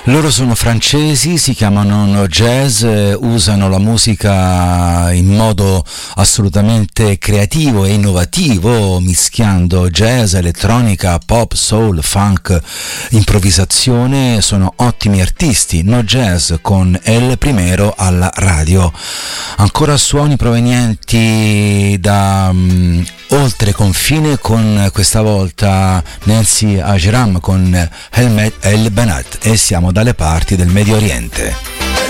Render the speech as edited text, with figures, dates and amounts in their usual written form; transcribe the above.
Loro sono francesi, si chiamano No Jazz, usano la musica in modo assolutamente creativo e innovativo, mischiando jazz, elettronica, pop, soul, funk, improvvisazione. Sono ottimi artisti. No Jazz con El Primero alla radio. Ancora suoni provenienti da oltre confine, con questa volta Nancy Ajram con El Benat, e siamo dalle parti del Medio Oriente.